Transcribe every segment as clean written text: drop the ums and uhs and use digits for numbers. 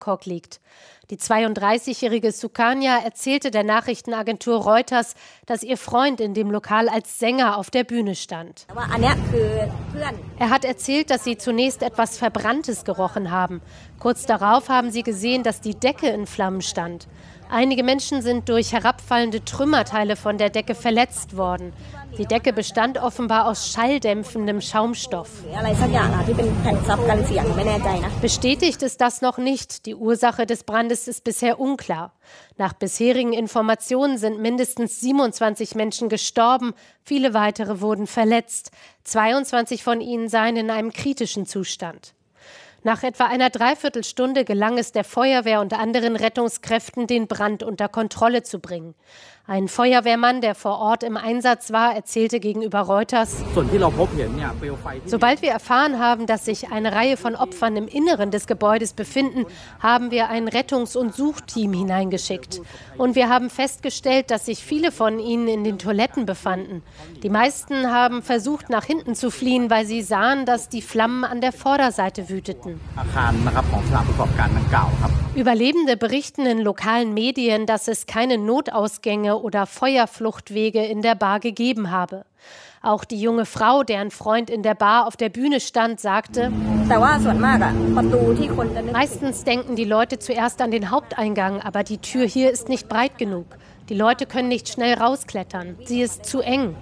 Bangkok liegt. Die 32-jährige Sukanya erzählte der Nachrichtenagentur Reuters, dass ihr Freund in dem Lokal als Sänger auf der Bühne stand. Er hat erzählt, dass sie zunächst etwas Verbranntes gerochen haben. Kurz darauf haben sie gesehen, dass die Decke in Flammen stand. Einige Menschen sind durch herabfallende Trümmerteile von der Decke verletzt worden. Die Decke bestand offenbar aus schalldämpfendem Schaumstoff. Bestätigt ist das noch nicht. Die Ursache des Brandes ist bisher unklar. Nach bisherigen Informationen sind mindestens 27 Menschen gestorben, viele weitere wurden verletzt. 22 von ihnen seien in einem kritischen Zustand. Nach etwa einer Dreiviertelstunde gelang es der Feuerwehr und anderen Rettungskräften, den Brand unter Kontrolle zu bringen. Ein Feuerwehrmann, der vor Ort im Einsatz war, erzählte gegenüber Reuters: Sobald wir erfahren haben, dass sich eine Reihe von Opfern im Inneren des Gebäudes befinden, haben wir ein Rettungs- und Suchteam hineingeschickt. Und wir haben festgestellt, dass sich viele von ihnen in den Toiletten befanden. Die meisten haben versucht, nach hinten zu fliehen, weil sie sahen, dass die Flammen an der Vorderseite wüteten. Überlebende berichten in lokalen Medien, dass es keine Notausgänge oder Feuerfluchtwege in der Bar gegeben habe. Auch die junge Frau, deren Freund in der Bar auf der Bühne stand, sagte: Meistens denken die Leute zuerst an den Haupteingang, aber die Tür hier ist nicht breit genug. Die Leute können nicht schnell rausklettern. Sie ist zu eng.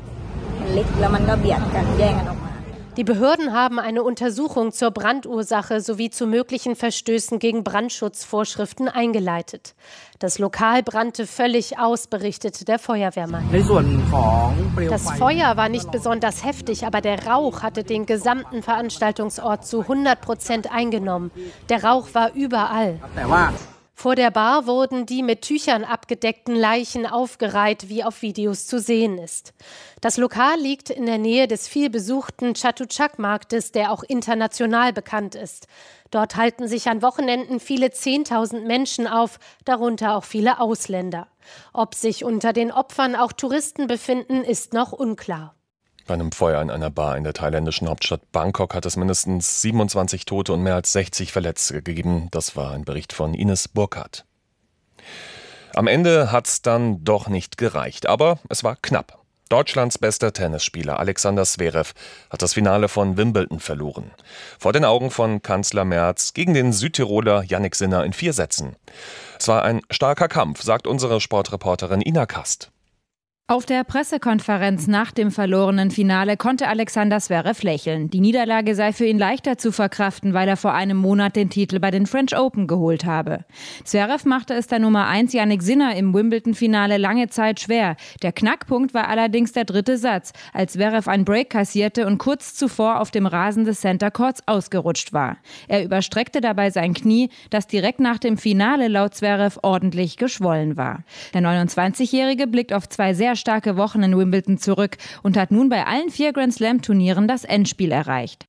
Die Behörden haben eine Untersuchung zur Brandursache sowie zu möglichen Verstößen gegen Brandschutzvorschriften eingeleitet. Das Lokal brannte völlig aus, berichtete der Feuerwehrmann. Das Feuer war nicht besonders heftig, aber der Rauch hatte den gesamten Veranstaltungsort zu 100% eingenommen. Der Rauch war überall. Vor der Bar wurden die mit Tüchern abgedeckten Leichen aufgereiht, wie auf Videos zu sehen ist. Das Lokal liegt in der Nähe des vielbesuchten Chatuchak-Marktes, der auch international bekannt ist. Dort halten sich an Wochenenden viele 10.000 Menschen auf, darunter auch viele Ausländer. Ob sich unter den Opfern auch Touristen befinden, ist noch unklar. Bei einem Feuer in einer Bar in der thailändischen Hauptstadt Bangkok hat es mindestens 27 Tote und mehr als 60 Verletzte gegeben. Das war ein Bericht von Ines Burkhardt. Am Ende hat's dann doch nicht gereicht, aber es war knapp. Deutschlands bester Tennisspieler Alexander Zverev hat das Finale von Wimbledon verloren. Vor den Augen von Kanzler Merz gegen den Südtiroler Jannik Sinner in 4 Sätzen. Es war ein starker Kampf, sagt unsere Sportreporterin Ina Kast. Auf der Pressekonferenz nach dem verlorenen Finale konnte Alexander Zverev lächeln. Die Niederlage sei für ihn leichter zu verkraften, weil er vor einem Monat den Titel bei den French Open geholt habe. Zverev machte es der Nummer 1 Jannik Sinner im Wimbledon-Finale lange Zeit schwer. Der Knackpunkt war allerdings der 3. Satz, als Zverev einen Break kassierte und kurz zuvor auf dem Rasen des Center Courts ausgerutscht war. Er überstreckte dabei sein Knie, das direkt nach dem Finale laut Zverev ordentlich geschwollen war. Der 29-Jährige blickt auf 2 sehr starke Wochen in Wimbledon zurück und hat nun bei allen 4 Grand-Slam-Turnieren das Endspiel erreicht.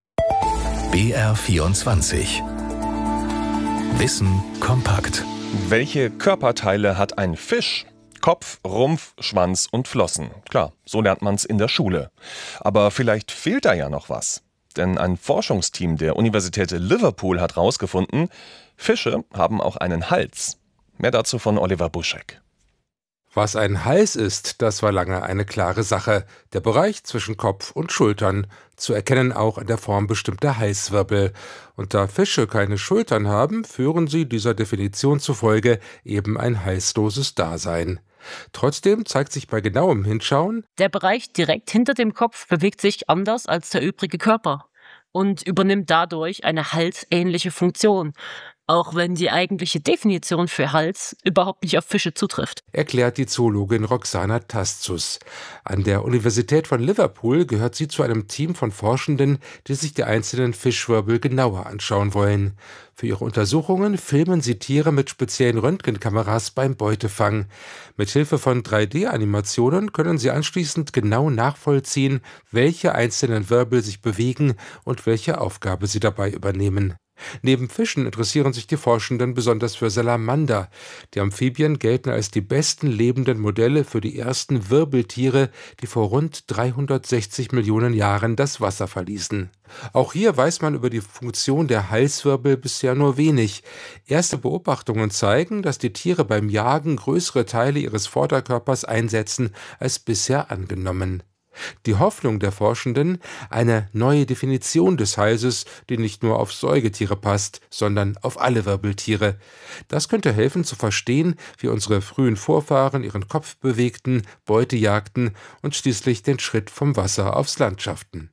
BR24 Wissen kompakt. Welche Körperteile hat ein Fisch? Kopf, Rumpf, Schwanz und Flossen. Klar, so lernt man's in der Schule. Aber vielleicht fehlt da ja noch was. Denn ein Forschungsteam der Universität Liverpool hat herausgefunden, Fische haben auch einen Hals. Mehr dazu von Oliver Buschek. Was ein Hals ist, das war lange eine klare Sache. Der Bereich zwischen Kopf und Schultern, zu erkennen auch in der Form bestimmter Halswirbel. Und da Fische keine Schultern haben, führen sie dieser Definition zufolge eben ein halsloses Dasein. Trotzdem zeigt sich bei genauem Hinschauen: Der Bereich direkt hinter dem Kopf bewegt sich anders als der übrige Körper und übernimmt dadurch eine halsähnliche Funktion. Auch wenn die eigentliche Definition für Hals überhaupt nicht auf Fische zutrifft. Erklärt die Zoologin Roxana Taszus. An der Universität von Liverpool gehört sie zu einem Team von Forschenden, die sich die einzelnen Fischwirbel genauer anschauen wollen. Für ihre Untersuchungen filmen sie Tiere mit speziellen Röntgenkameras beim Beutefang. Mithilfe von 3D-Animationen können sie anschließend genau nachvollziehen, welche einzelnen Wirbel sich bewegen und welche Aufgabe sie dabei übernehmen. Neben Fischen interessieren sich die Forschenden besonders für Salamander. Die Amphibien gelten als die besten lebenden Modelle für die ersten Wirbeltiere, die vor rund 360 Millionen Jahren das Wasser verließen. Auch hier weiß man über die Funktion der Halswirbel bisher nur wenig. Erste Beobachtungen zeigen, dass die Tiere beim Jagen größere Teile ihres Vorderkörpers einsetzen als bisher angenommen. Die Hoffnung der Forschenden, eine neue Definition des Halses, die nicht nur auf Säugetiere passt, sondern auf alle Wirbeltiere. Das könnte helfen zu verstehen, wie unsere frühen Vorfahren ihren Kopf bewegten, Beute jagten und schließlich den Schritt vom Wasser aufs Land schafften.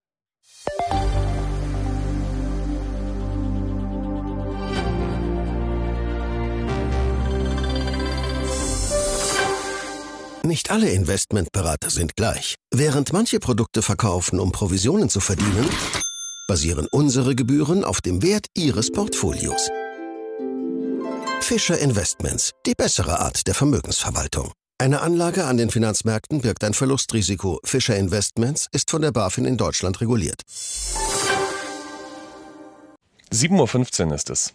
Nicht alle Investmentberater sind gleich. Während manche Produkte verkaufen, um Provisionen zu verdienen, basieren unsere Gebühren auf dem Wert Ihres Portfolios. Fischer Investments, die bessere Art der Vermögensverwaltung. Eine Anlage an den Finanzmärkten birgt ein Verlustrisiko. Fischer Investments ist von der BaFin in Deutschland reguliert. 7:15 Uhr ist es.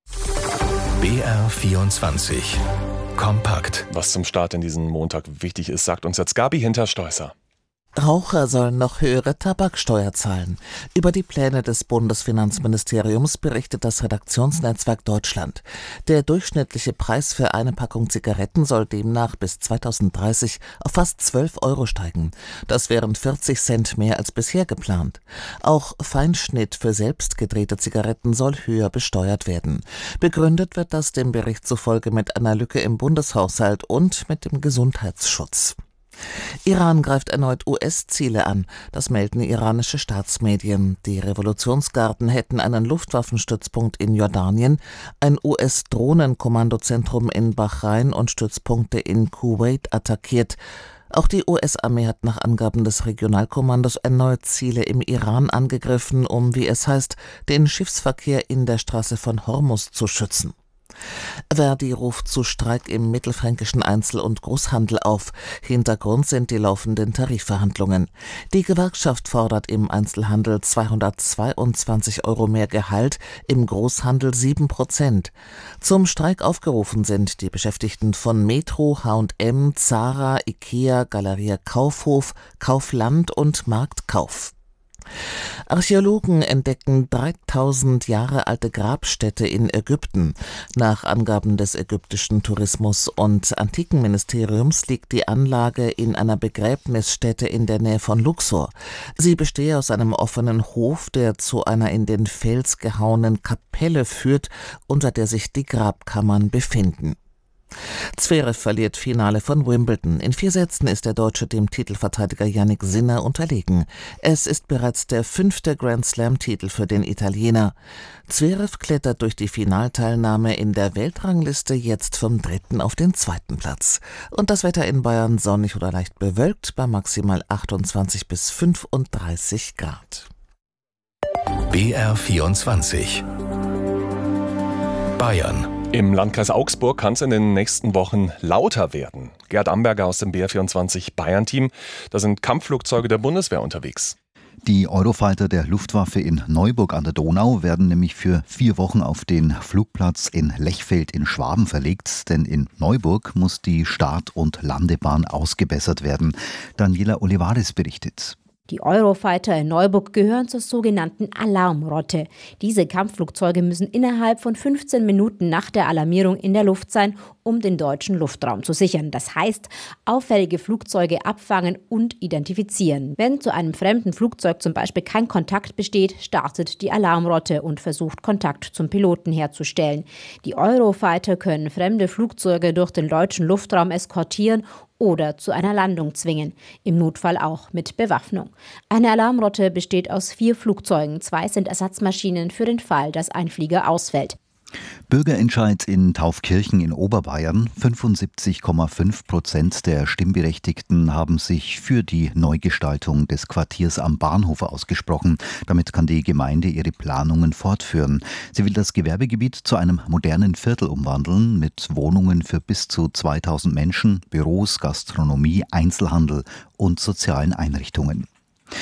BR24 Kompakt. Was zum Start in diesen Montag wichtig ist, sagt uns jetzt Gabi Hinterstoißer. Raucher sollen noch höhere Tabaksteuer zahlen. Über die Pläne des Bundesfinanzministeriums berichtet das Redaktionsnetzwerk Deutschland. Der durchschnittliche Preis für eine Packung Zigaretten soll demnach bis 2030 auf fast 12 € steigen. Das wären 40 Cent mehr als bisher geplant. Auch Feinschnitt für selbstgedrehte Zigaretten soll höher besteuert werden. Begründet wird das dem Bericht zufolge mit einer Lücke im Bundeshaushalt und mit dem Gesundheitsschutz. Iran greift erneut US-Ziele an, das melden iranische Staatsmedien. Die Revolutionsgarden hätten einen Luftwaffenstützpunkt in Jordanien, ein US-Drohnenkommandozentrum in Bahrain und Stützpunkte in Kuwait attackiert. Auch die US-Armee hat nach Angaben des Regionalkommandos erneut Ziele im Iran angegriffen, um, wie es heißt, den Schiffsverkehr in der Straße von Hormuz zu schützen. Verdi ruft zu Streik im mittelfränkischen Einzel- und Großhandel auf. Hintergrund sind die laufenden Tarifverhandlungen. Die Gewerkschaft fordert im Einzelhandel 222 € mehr Gehalt, im Großhandel 7%. Zum Streik aufgerufen sind die Beschäftigten von Metro, H&M, Zara, Ikea, Galeria Kaufhof, Kaufland und Marktkauf. Archäologen entdecken 3000 Jahre alte Grabstätte in Ägypten. Nach Angaben des ägyptischen Tourismus- und Antikenministeriums liegt die Anlage in einer Begräbnisstätte in der Nähe von Luxor. Sie bestehe aus einem offenen Hof, der zu einer in den Fels gehauenen Kapelle führt, unter der sich die Grabkammern befinden. Zverev verliert Finale von Wimbledon. In 4 Sätzen ist der Deutsche dem Titelverteidiger Jannik Sinner unterlegen. Es ist bereits der 5. Grand-Slam-Titel für den Italiener. Zverev klettert durch die Finalteilnahme in der Weltrangliste jetzt vom 3. auf den 2. Platz. Und das Wetter in Bayern sonnig oder leicht bewölkt bei maximal 28 bis 35 Grad. BR24 Bayern. Im Landkreis Augsburg kann es in den nächsten Wochen lauter werden. Gerd Amberger aus dem BR24 Bayern-Team. Da sind Kampfflugzeuge der Bundeswehr unterwegs. Die Eurofighter der Luftwaffe in Neuburg an der Donau werden nämlich für 4 Wochen auf den Flugplatz in Lechfeld in Schwaben verlegt. Denn in Neuburg muss die Start- und Landebahn ausgebessert werden. Daniela Olivares berichtet. Die Eurofighter in Neuburg gehören zur sogenannten Alarmrotte. Diese Kampfflugzeuge müssen innerhalb von 15 Minuten nach der Alarmierung in der Luft sein, um den deutschen Luftraum zu sichern. Das heißt, auffällige Flugzeuge abfangen und identifizieren. Wenn zu einem fremden Flugzeug zum Beispiel kein Kontakt besteht, startet die Alarmrotte und versucht, Kontakt zum Piloten herzustellen. Die Eurofighter können fremde Flugzeuge durch den deutschen Luftraum eskortieren oder zu einer Landung zwingen, im Notfall auch mit Bewaffnung. Eine Alarmrotte besteht aus 4 Flugzeugen, 2 sind Ersatzmaschinen für den Fall, dass ein Flieger ausfällt. Bürgerentscheid in Taufkirchen in Oberbayern. 75,5% der Stimmberechtigten haben sich für die Neugestaltung des Quartiers am Bahnhof ausgesprochen. Damit kann die Gemeinde ihre Planungen fortführen. Sie will das Gewerbegebiet zu einem modernen Viertel umwandeln mit Wohnungen für bis zu 2000 Menschen, Büros, Gastronomie, Einzelhandel und sozialen Einrichtungen.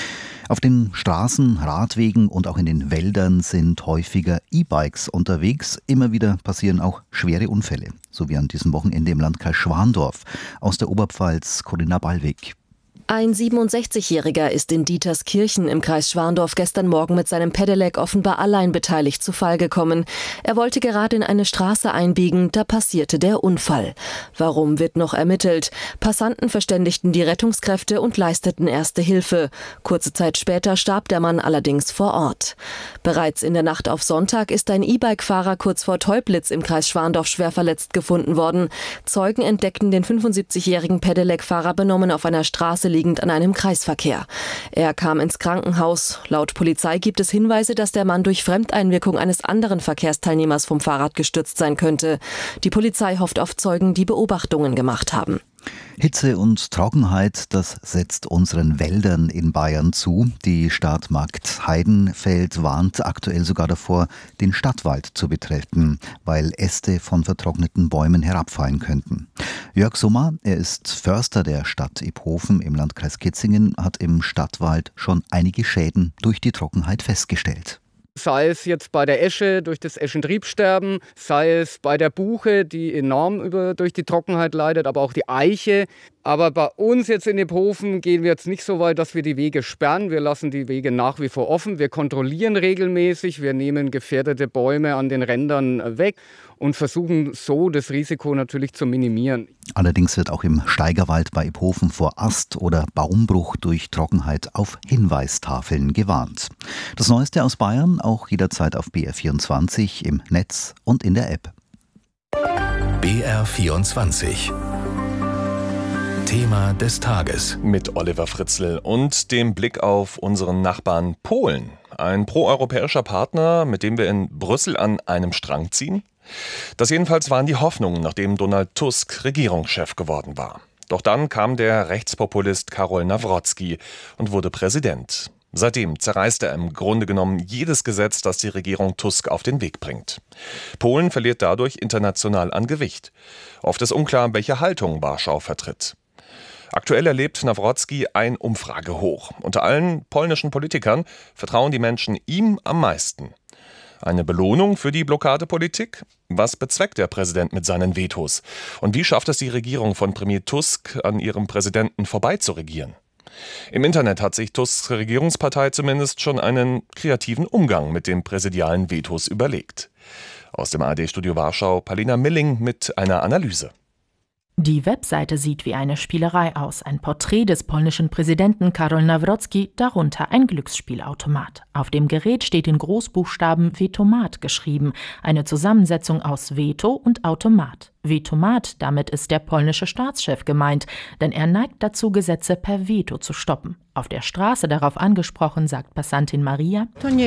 Auf den Straßen, Radwegen und auch in den Wäldern sind häufiger E-Bikes unterwegs. Immer wieder passieren auch schwere Unfälle, so wie an diesem Wochenende im Landkreis Schwandorf. Aus der Oberpfalz Corinna Ballweg. Ein 67-Jähriger ist in Dieterskirchen im Kreis Schwandorf gestern Morgen mit seinem Pedelec offenbar allein beteiligt zu Fall gekommen. Er wollte gerade in eine Straße einbiegen, da passierte der Unfall. Warum, wird noch ermittelt. Passanten verständigten die Rettungskräfte und leisteten erste Hilfe. Kurze Zeit später starb der Mann allerdings vor Ort. Bereits in der Nacht auf Sonntag ist ein E-Bike-Fahrer kurz vor Teublitz im Kreis Schwandorf schwer verletzt gefunden worden. Zeugen entdeckten den 75-jährigen Pedelec-Fahrer benommen auf einer Straße liegend an einem Kreisverkehr. Er kam ins Krankenhaus. Laut Polizei gibt es Hinweise, dass der Mann durch Fremdeinwirkung eines anderen Verkehrsteilnehmers vom Fahrrad gestürzt sein könnte. Die Polizei hofft auf Zeugen, die Beobachtungen gemacht haben. Hitze und Trockenheit, das setzt unseren Wäldern in Bayern zu. Die Stadt Markt Heidenfeld warnt aktuell sogar davor, den Stadtwald zu betreten, weil Äste von vertrockneten Bäumen herabfallen könnten. Jörg Sommer, er ist Förster der Stadt Iphofen im Landkreis Kitzingen, hat im Stadtwald schon einige Schäden durch die Trockenheit festgestellt. Sei es jetzt bei der Esche durch das Eschentriebsterben, sei es bei der Buche, die enorm durch die Trockenheit leidet, aber auch die Eiche. Aber bei uns jetzt in Iphofen gehen wir jetzt nicht so weit, dass wir die Wege sperren. Wir lassen die Wege nach wie vor offen. Wir kontrollieren regelmäßig. Wir nehmen gefährdete Bäume an den Rändern weg und versuchen so das Risiko natürlich zu minimieren. Allerdings wird auch im Steigerwald bei Iphofen vor Ast- oder Baumbruch durch Trockenheit auf Hinweistafeln gewarnt. Das Neueste aus Bayern auch jederzeit auf BR24 im Netz und in der App. BR24 Thema des Tages. Mit Oliver Fritzl und dem Blick auf unseren Nachbarn Polen. Ein proeuropäischer Partner, mit dem wir in Brüssel an einem Strang ziehen? Das jedenfalls waren die Hoffnungen, nachdem Donald Tusk Regierungschef geworden war. Doch dann kam der Rechtspopulist Karol Nawrocki und wurde Präsident. Seitdem zerreißt er im Grunde genommen jedes Gesetz, das die Regierung Tusk auf den Weg bringt. Polen verliert dadurch international an Gewicht. Oft ist unklar, welche Haltung Warschau vertritt. Aktuell erlebt Nawrocki ein Umfragehoch. Unter allen polnischen Politikern vertrauen die Menschen ihm am meisten. Eine Belohnung für die Blockadepolitik? Was bezweckt der Präsident mit seinen Vetos? Und wie schafft es die Regierung von Premier Tusk, an ihrem Präsidenten vorbei zu regieren? Im Internet hat sich Tusks Regierungspartei zumindest schon einen kreativen Umgang mit den präsidialen Vetos überlegt. Aus dem ARD-Studio Warschau Palina Milling mit einer Analyse. Die Webseite sieht wie eine Spielerei aus. Ein Porträt des polnischen Präsidenten Karol Nawrocki, darunter ein Glücksspielautomat. Auf dem Gerät steht in Großbuchstaben Vetomat geschrieben, eine Zusammensetzung aus Veto und Automat. Vetomat, damit ist der polnische Staatschef gemeint, denn er neigt dazu, Gesetze per Veto zu stoppen. Auf der Straße darauf angesprochen, sagt Passantin Maria: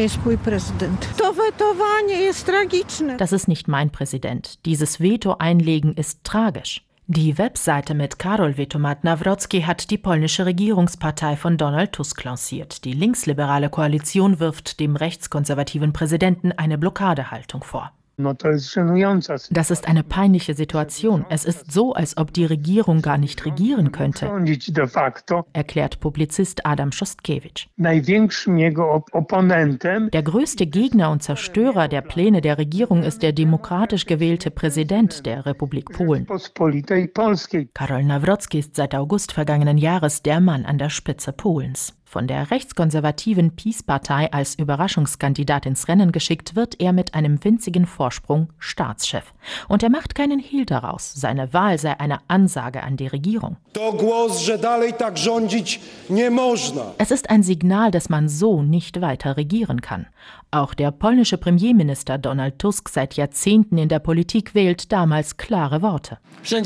Das ist nicht mein Präsident. Dieses Veto einlegen ist tragisch. Die Webseite mit Karol Vetomat Nawrocki hat die polnische Regierungspartei von Donald Tusk lanciert. Die linksliberale Koalition wirft dem rechtskonservativen Präsidenten eine Blockadehaltung vor. Das ist eine peinliche Situation. Es ist so, als ob die Regierung gar nicht regieren könnte, erklärt Publizist Adam Szostkiewicz. Der größte Gegner und Zerstörer der Pläne der Regierung ist der demokratisch gewählte Präsident der Republik Polen. Karol Nawrocki ist seit August vergangenen Jahres der Mann an der Spitze Polens. Von der rechtskonservativen PiS-Partei als Überraschungskandidat ins Rennen geschickt, wird er mit einem winzigen Vorsprung Staatschef. Und er macht keinen Hehl daraus. Seine Wahl sei eine Ansage an die Regierung. Es ist ein Signal, dass man so nicht weiter regieren kann. Auch der polnische Premierminister Donald Tusk, seit Jahrzehnten in der Politik, wählt damals klare Worte.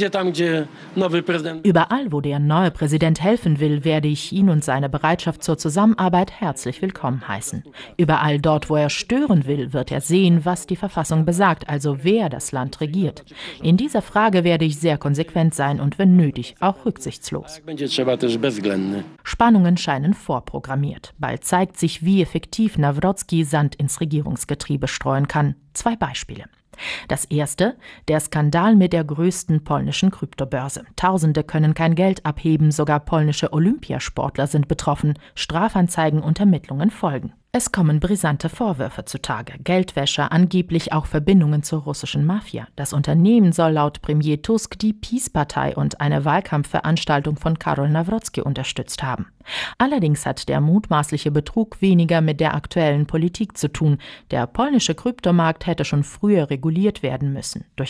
Überall, wo der neue Präsident helfen will, werde ich ihn und seine Bereitschaft zur Zusammenarbeit herzlich willkommen heißen. Überall dort, wo er stören will, wird er sehen, was die Verfassung besagt, also wer das Land regiert. In dieser Frage werde ich sehr konsequent sein und wenn nötig auch rücksichtslos. Spannungen scheinen vorprogrammiert. Bald zeigt sich, wie effektiv Nawrocki Sand ins Regierungsgetriebe streuen kann. 2 Beispiele. Das erste, der Skandal mit der größten polnischen Kryptobörse. Tausende können kein Geld abheben, sogar polnische Olympiasportler sind betroffen. Strafanzeigen und Ermittlungen folgen. Es kommen brisante Vorwürfe zutage. Geldwäsche, angeblich auch Verbindungen zur russischen Mafia. Das Unternehmen soll laut Premier Tusk die PiS-Partei und eine Wahlkampfveranstaltung von Karol Nawrocki unterstützt haben. Allerdings hat der mutmaßliche Betrug weniger mit der aktuellen Politik zu tun. Der polnische Kryptomarkt hätte schon früher reguliert werden müssen. Durch